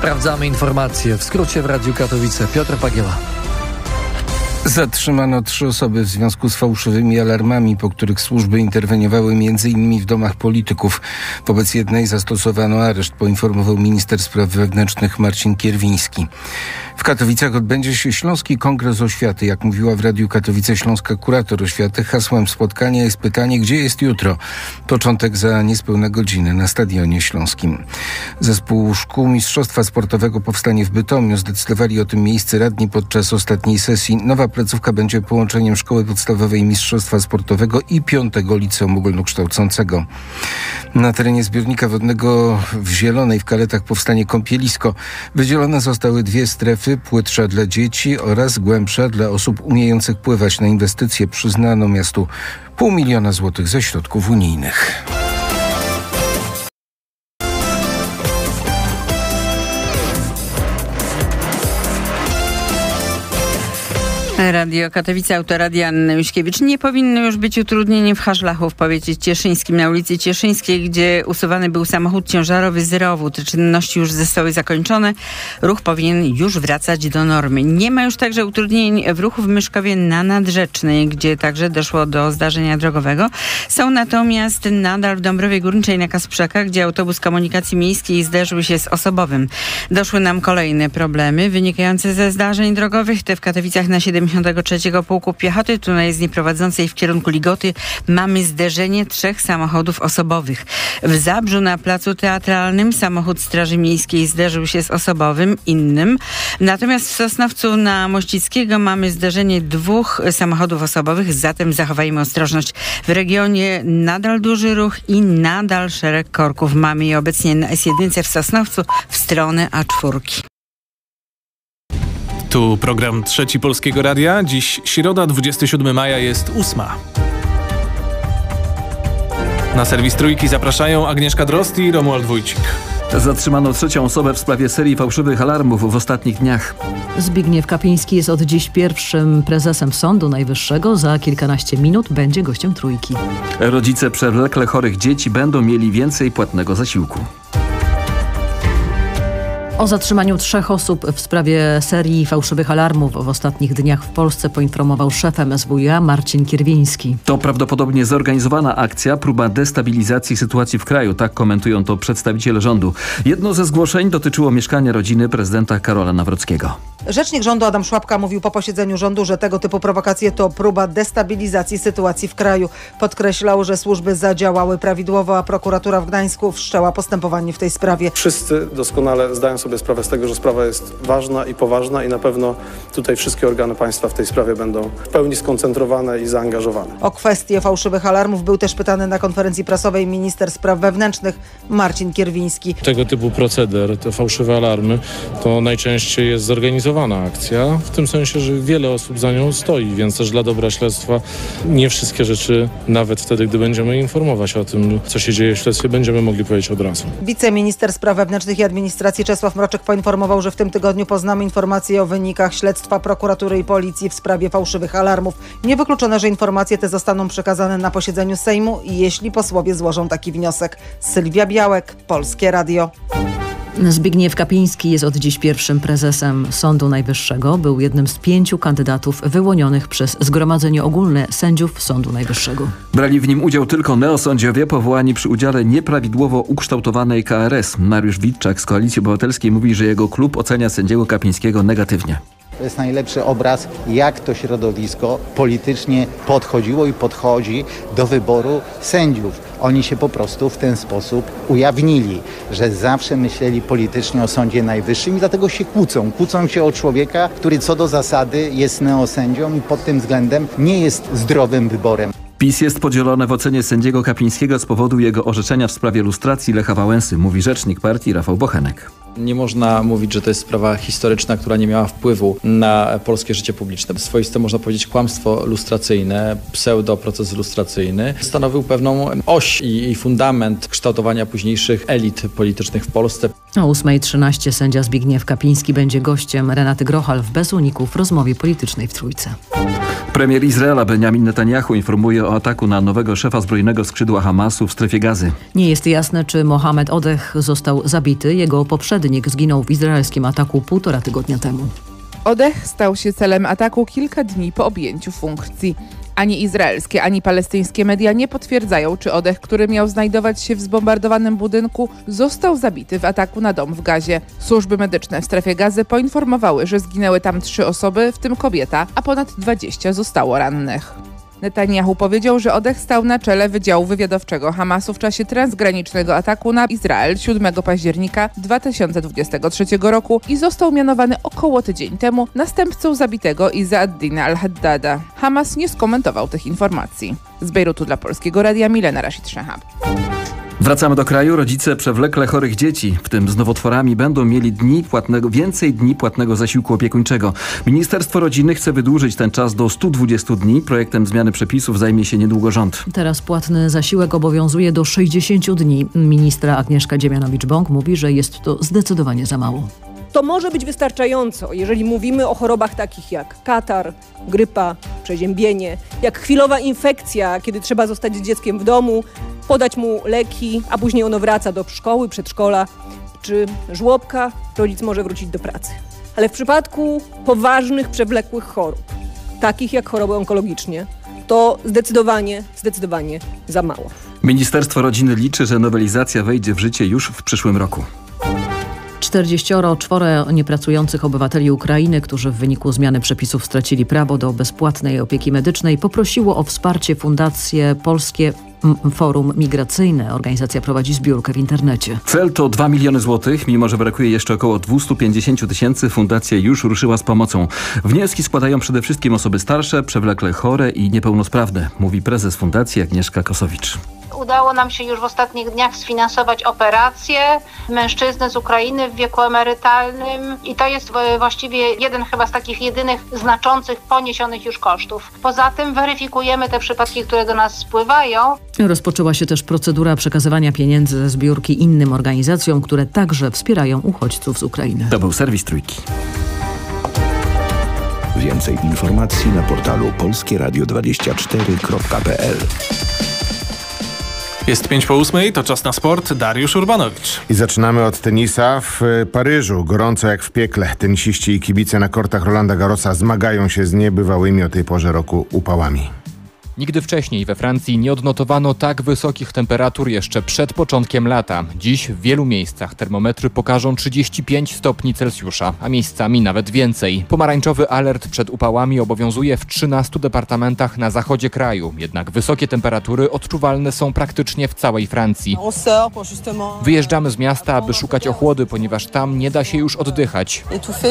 Sprawdzamy informacje. W skrócie w Radiu Katowice. Piotr Pagieła. Zatrzymano 3 osoby w związku z fałszywymi alarmami, po których służby interweniowały m.in. w domach polityków. Wobec jednej zastosowano areszt, poinformował minister spraw wewnętrznych Marcin Kierwiński. W Katowicach odbędzie się Śląski Kongres Oświaty. Jak mówiła w Radiu Katowice śląska kurator oświaty, hasłem spotkania jest pytanie, gdzie jest jutro? Początek za niespełna godzinę na Stadionie Śląskim. Zespół szkół Mistrzostwa Sportowego powstanie w Bytomiu. Zdecydowali o tym miejscy radni podczas ostatniej sesji. Nowa placówka będzie połączeniem Szkoły Podstawowej Mistrzostwa Sportowego i 5. Liceum Ogólnokształcącego. Na terenie zbiornika wodnego w Zielonej w Kaletach powstanie kąpielisko. Wydzielone zostały 2 strefy, płytsza dla dzieci oraz głębsza dla osób umiejących pływać. Na inwestycje przyznano miastu 500 000 złotych ze środków unijnych. Radio Katowice, Autoradia Anny Juśkiewicz. Nie powinno już być utrudnień w Haszlachu w powiecie cieszyńskim, na ulicy Cieszyńskiej, gdzie usuwany był samochód ciężarowy z rowu. Te czynności już zostały zakończone. Ruch powinien już wracać do normy. Nie ma już także utrudnień w ruchu w Myszkowie na Nadrzecznej, gdzie także doszło do zdarzenia drogowego. Są natomiast nadal w Dąbrowie Górniczej na Kasprzakach, gdzie autobus komunikacji miejskiej zderzył się z osobowym. Doszły nam kolejne problemy wynikające ze zdarzeń drogowych. Te w Katowicach na 73. Pułku Piechoty, tunel z nieprowadzącej w kierunku Ligoty, mamy zderzenie 3 samochodów osobowych. W Zabrzu na Placu Teatralnym samochód Straży Miejskiej zderzył się z osobowym innym. Natomiast w Sosnowcu na Mościckiego mamy zderzenie 2 samochodów osobowych, zatem zachowajmy ostrożność. W regionie nadal duży ruch i nadal szereg korków. Mamy je obecnie na S1 w Sosnowcu w stronę A4. Tu program Trzeci Polskiego Radia. Dziś środa, 27 maja, jest 8. Na serwis Trójki zapraszają Agnieszka Drozd i Romuald Wójcik. Zatrzymano 3. osobę w sprawie serii fałszywych alarmów w ostatnich dniach. Zbigniew Kapiński jest od dziś pierwszym prezesem Sądu Najwyższego. Za kilkanaście minut będzie gościem Trójki. Rodzice przewlekle chorych dzieci będą mieli więcej płatnego zasiłku. O zatrzymaniu 3 osób w sprawie serii fałszywych alarmów w ostatnich dniach w Polsce poinformował szef MSWiA Marcin Kierwiński. To prawdopodobnie zorganizowana akcja, próba destabilizacji sytuacji w kraju. Tak komentują to przedstawiciele rządu. Jedno ze zgłoszeń dotyczyło mieszkania rodziny prezydenta Karola Nawrockiego. Rzecznik rządu Adam Szłapka mówił po posiedzeniu rządu, że tego typu prowokacje to próba destabilizacji sytuacji w kraju. Podkreślał, że służby zadziałały prawidłowo, a prokuratura w Gdańsku wszczęła postępowanie w tej sprawie. Wszyscy doskonale zdają sobie sprawę z tego, że sprawa jest ważna i poważna i na pewno tutaj wszystkie organy państwa w tej sprawie będą w pełni skoncentrowane i zaangażowane. O kwestię fałszywych alarmów był też pytany na konferencji prasowej minister spraw wewnętrznych Marcin Kierwiński. Tego typu proceder, te fałszywe alarmy, to najczęściej jest zorganizowana akcja, w tym sensie, że wiele osób za nią stoi, więc też dla dobra śledztwa nie wszystkie rzeczy, nawet wtedy, gdy będziemy informować o tym, co się dzieje w śledztwie, będziemy mogli powiedzieć od razu. Wiceminister spraw wewnętrznych i administracji Czesław Mroczek poinformował, że w tym tygodniu poznamy informacje o wynikach śledztwa prokuratury i policji w sprawie fałszywych alarmów. Niewykluczone, że informacje te zostaną przekazane na posiedzeniu Sejmu, jeśli posłowie złożą taki wniosek. Sylwia Białek, Polskie Radio. Zbigniew Kapiński jest od dziś pierwszym prezesem Sądu Najwyższego. Był jednym z 5 kandydatów wyłonionych przez Zgromadzenie Ogólne Sędziów Sądu Najwyższego. Brali w nim udział tylko neosędziowie powołani przy udziale nieprawidłowo ukształtowanej KRS. Mariusz Witczak z Koalicji Obywatelskiej mówi, że jego klub ocenia sędziego Kapińskiego negatywnie. To jest najlepszy obraz, jak to środowisko politycznie podchodziło i podchodzi do wyboru sędziów. Oni się po prostu w ten sposób ujawnili, że zawsze myśleli politycznie o Sądzie Najwyższym i dlatego się kłócą. Kłócą się o człowieka, który co do zasady jest neosędzią i pod tym względem nie jest zdrowym wyborem. PiS jest podzielone w ocenie sędziego Kapińskiego z powodu jego orzeczenia w sprawie lustracji Lecha Wałęsy, mówi rzecznik partii Rafał Bochenek. Nie można mówić, że to jest sprawa historyczna, która nie miała wpływu na polskie życie publiczne. Swoiste, można powiedzieć, kłamstwo lustracyjne, pseudoproces lustracyjny stanowił pewną oś i fundament kształtowania późniejszych elit politycznych w Polsce. O 8:13 sędzia Zbigniew Kapiński będzie gościem Renaty Grochal w Bez Uników w rozmowie politycznej w Trójce. Premier Izraela Benjamin Netanyahu informuje o ataku na nowego szefa zbrojnego skrzydła Hamasu w strefie Gazy. Nie jest jasne, czy Mohamed Odeh został zabity. Jego poprzednik pośrednik zginął w izraelskim ataku 1,5 tygodnia temu. Odeh stał się celem ataku kilka dni po objęciu funkcji. Ani izraelskie, ani palestyńskie media nie potwierdzają, czy Odeh, który miał znajdować się w zbombardowanym budynku, został zabity w ataku na dom w Gazie. Służby medyczne w strefie Gazy poinformowały, że zginęły tam 3 osoby, w tym kobieta, a ponad 20 zostało rannych. Netanjahu powiedział, że Odeh stał na czele Wydziału Wywiadowczego Hamasu w czasie transgranicznego ataku na Izrael 7 października 2023 roku i został mianowany około tydzień temu następcą zabitego Izza ad-Dina al-Haddada. Hamas nie skomentował tych informacji. Z Bejrutu dla Polskiego Radia Milena Rashid-Shahab. Wracamy do kraju. Rodzice przewlekle chorych dzieci, w tym z nowotworami, będą mieli więcej dni płatnego zasiłku opiekuńczego. Ministerstwo Rodziny chce wydłużyć ten czas do 120 dni. Projektem zmiany przepisów zajmie się niedługo rząd. Teraz płatny zasiłek obowiązuje do 60 dni. Ministra Agnieszka Dziemianowicz-Bąk mówi, że jest to zdecydowanie za mało. To może być wystarczająco, jeżeli mówimy o chorobach takich jak katar, grypa, przeziębienie, jak chwilowa infekcja, kiedy trzeba zostać z dzieckiem w domu, podać mu leki, a później ono wraca do szkoły, przedszkola, czy żłobka, rodzic może wrócić do pracy. Ale w przypadku poważnych, przewlekłych chorób, takich jak choroby onkologiczne, to zdecydowanie za mało. Ministerstwo Rodziny liczy, że nowelizacja wejdzie w życie już w przyszłym roku. 44 niepracujących obywateli Ukrainy, którzy w wyniku zmiany przepisów stracili prawo do bezpłatnej opieki medycznej, poprosiło o wsparcie Fundację Polskie Forum Migracyjne. Organizacja prowadzi zbiórkę w internecie. Cel to 2 miliony złotych. Mimo że brakuje jeszcze około 250 tysięcy, fundacja już ruszyła z pomocą. Wnioski składają przede wszystkim osoby starsze, przewlekle chore i niepełnosprawne, mówi prezes fundacji Agnieszka Kosowicz. Udało nam się już w ostatnich dniach sfinansować operację mężczyzny z Ukrainy w wieku emerytalnym i to jest właściwie jeden chyba z takich jedynych znaczących poniesionych już kosztów. Poza tym weryfikujemy te przypadki, które do nas spływają. Rozpoczęła się też procedura przekazywania pieniędzy ze zbiórki innym organizacjom, które także wspierają uchodźców z Ukrainy. To był serwis Trójki. Więcej informacji na portalu polskieradio24.pl. Jest 5:08, to czas na sport. Dariusz Urbanowicz. I zaczynamy od tenisa w Paryżu. Gorąco jak w piekle. Tenisiści i kibice na kortach Rolanda Garrosa zmagają się z niebywałymi o tej porze roku upałami. Nigdy wcześniej we Francji nie odnotowano tak wysokich temperatur jeszcze przed początkiem lata. Dziś w wielu miejscach termometry pokażą 35 stopni Celsjusza, a miejscami nawet więcej. Pomarańczowy alert przed upałami obowiązuje w 13 departamentach na zachodzie kraju. Jednak wysokie temperatury odczuwalne są praktycznie w całej Francji. Wyjeżdżamy z miasta, aby szukać ochłody, ponieważ tam nie da się już oddychać.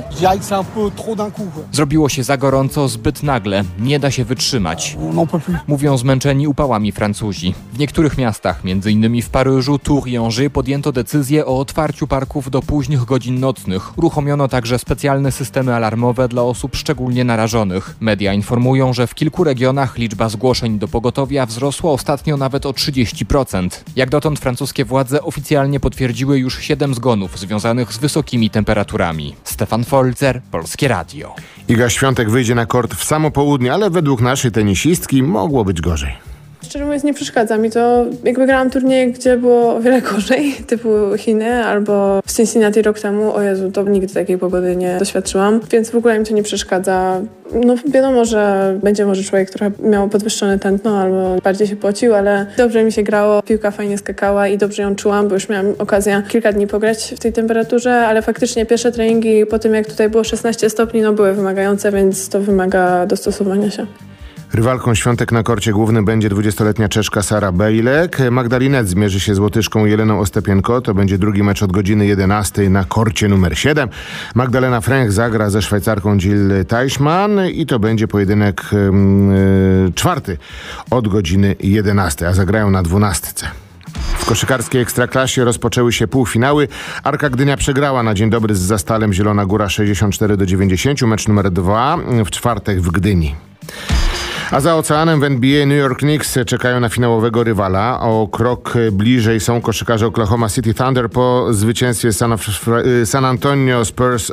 Zrobiło się za gorąco zbyt nagle. Nie da się wytrzymać. Mówią zmęczeni upałami Francuzi. W niektórych miastach, m.in. w Paryżu, Tours i Angers, podjęto decyzję o otwarciu parków do późnych godzin nocnych. Uruchomiono także specjalne systemy alarmowe dla osób szczególnie narażonych. Media informują, że w kilku regionach liczba zgłoszeń do pogotowia wzrosła ostatnio nawet o 30%. Jak dotąd francuskie władze oficjalnie potwierdziły już 7 zgonów związanych z wysokimi temperaturami. Stefan Folzer, Polskie Radio. Iga Świątek wyjdzie na kort w samo południe, ale według naszej tenisistki mogło być gorzej. Szczerze mówiąc, nie przeszkadza mi to. Jakby grałam turnieje, gdzie było o wiele gorzej, typu Chiny albo w Cincinnati rok temu. O Jezu, to nigdy takiej pogody nie doświadczyłam, więc w ogóle mi to nie przeszkadza. No wiadomo, że będzie może człowiek trochę miał podwyższone tętno albo bardziej się pocił, ale dobrze mi się grało, piłka fajnie skakała i dobrze ją czułam, bo już miałam okazję kilka dni pograć w tej temperaturze, ale faktycznie pierwsze treningi po tym, jak tutaj było 16 stopni, no były wymagające, więc to wymaga dostosowania się. Rywalką Świątek na korcie głównym będzie 20-letnia Czeszka Sara Bejlek. Magdalinet zmierzy się z Łotyszką Jeleną Ostepienko. To będzie drugi mecz od godziny 11 na korcie numer 7. Magdalena Fręch zagra ze Szwajcarką Jill Teichmann i to będzie pojedynek czwarty od godziny 11, a zagrają na 12. W koszykarskiej Ekstraklasie rozpoczęły się półfinały. Arka Gdynia przegrała na dzień dobry z Zastalem Zielona Góra 64-90. Mecz numer 2 w czwartek w Gdyni. A za oceanem w NBA New York Knicks czekają na finałowego rywala. O krok bliżej są koszykarze Oklahoma City Thunder po zwycięstwie San Antonio Spurs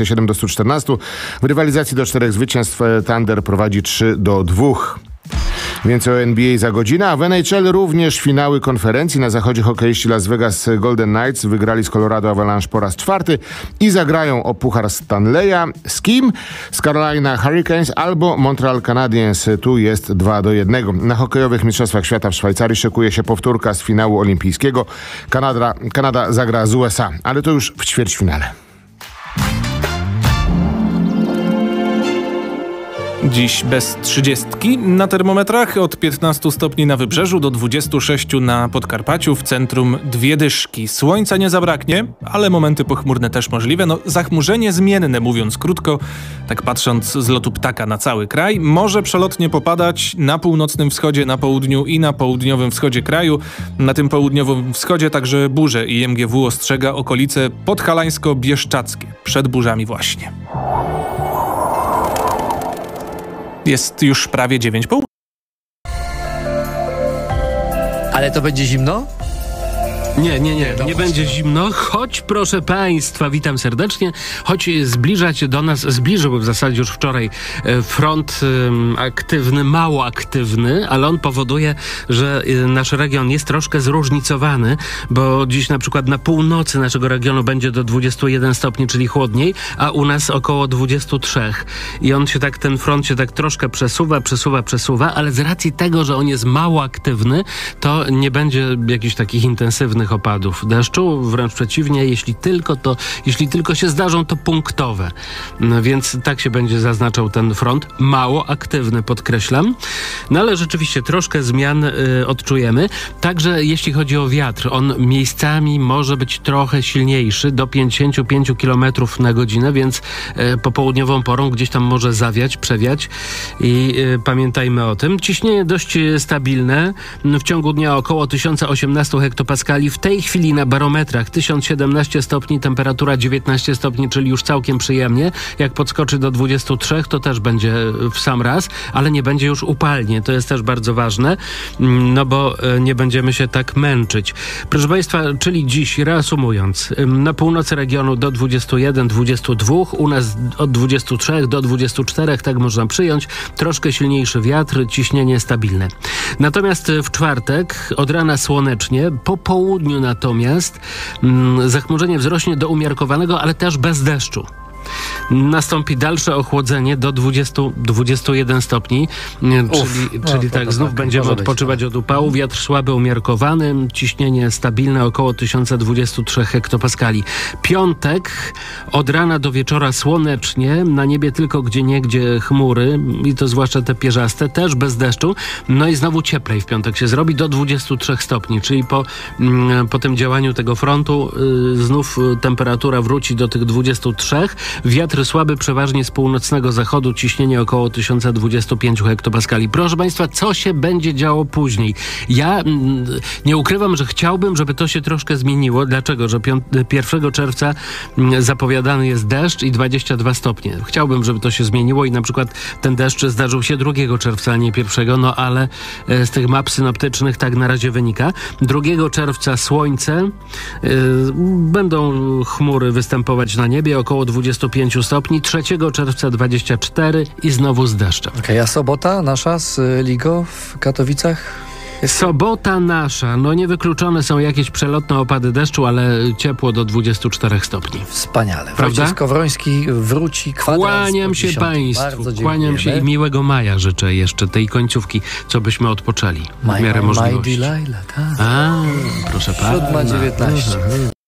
127-114. W rywalizacji do 4 zwycięstw Thunder prowadzi 3-2. Więcej o NBA za godzinę, a w NHL również finały konferencji. Na zachodzie hokeiści Las Vegas Golden Knights wygrali z Colorado Avalanche po raz 4 i zagrają o Puchar Stanleya. Z kim? Z Carolina Hurricanes albo Montreal Canadiens. Tu jest 2-1. Na hokejowych mistrzostwach świata w Szwajcarii szykuje się powtórka z finału olimpijskiego. Kanada zagra z USA, ale to już w ćwierćfinale. Dziś bez 30 na termometrach, od 15 stopni na wybrzeżu do 26 na Podkarpaciu, w centrum 2 dyszki. Słońca nie zabraknie, ale momenty pochmurne też możliwe. Zachmurzenie zmienne, mówiąc krótko, tak patrząc z lotu ptaka na cały kraj. Może przelotnie popadać na północnym wschodzie, na południu i na południowym wschodzie kraju. Na tym południowym wschodzie także burze i MGW ostrzega okolice podhalańsko-bieszczackie. Przed burzami właśnie. Jest już prawie 9:30. Ale to będzie zimno? Nie będzie zimno, choć proszę Państwa, witam serdecznie, choć zbliżył w zasadzie już wczoraj front aktywny, mało aktywny, ale on powoduje, że nasz region jest troszkę zróżnicowany, bo dziś na przykład na północy naszego regionu będzie do 21 stopni, czyli chłodniej, a u nas około 23. I ten front się tak troszkę przesuwa, ale z racji tego, że on jest mało aktywny, to nie będzie jakichś takich intensywnych opadów deszczu, wręcz przeciwnie, jeśli tylko się zdarzą, to punktowe. Więc tak się będzie zaznaczał ten front, mało aktywny, podkreślam. Ale rzeczywiście troszkę zmian odczujemy. Także jeśli chodzi o wiatr, on miejscami może być trochę silniejszy, do 55 km na godzinę, więc popołudniową porą gdzieś tam może zawiać, przewiać i pamiętajmy o tym. Ciśnienie dość stabilne, w ciągu dnia około 1018 hektopaskali, w tej chwili na barometrach 1017 stopni, temperatura 19 stopni, czyli już całkiem przyjemnie. Jak podskoczy do 23, to też będzie w sam raz, ale nie będzie już upalnie. To jest też bardzo ważne, bo nie będziemy się tak męczyć. Proszę Państwa, czyli dziś, reasumując, na północy regionu do 21, 22, u nas od 23 do 24, tak można przyjąć. Troszkę silniejszy wiatr, ciśnienie stabilne. Natomiast w czwartek od rana słonecznie, po południu natomiast zachmurzenie wzrośnie do umiarkowanego, ale też bez deszczu. Nastąpi dalsze ochłodzenie do 20-21 stopni, czyli znów będziemy odpoczywać od upału. Wiatr słaby, umiarkowany, ciśnienie stabilne około 1023 hektopaskali. Piątek od rana do wieczora słonecznie, na niebie tylko gdzieniegdzie chmury i to zwłaszcza te pierzaste, też bez deszczu. I znowu cieplej w piątek się zrobi do 23 stopni, czyli po tym działaniu tego frontu znów temperatura wróci do tych 23. Wiatr słaby przeważnie z północnego zachodu, ciśnienie około 1025 hektopaskali. Proszę Państwa, co się będzie działo później? Ja nie ukrywam, że chciałbym, żeby to się troszkę zmieniło. Dlaczego? Że 1 czerwca zapowiadany jest deszcz i 22 stopnie. Chciałbym, żeby to się zmieniło i na przykład ten deszcz zdarzył się 2 czerwca, a nie 1, ale z tych map synoptycznych tak na razie wynika. 2 czerwca słońce, będą chmury występować na niebie, około 25 stopni, 3 czerwca 24 i znowu z deszczem. A sobota nasza z Ligo w Katowicach? Sobota nasza. Niewykluczone są jakieś przelotne opady deszczu, ale ciepło do 24 stopni. Wspaniale. Prawda? Wojciech Skowroński wróci, kwadrans. Kłaniam się Państwu. Kłaniam się i miłego maja życzę jeszcze, tej końcówki, co byśmy odpoczęli w miarę możliwości. Proszę pana. 7:19.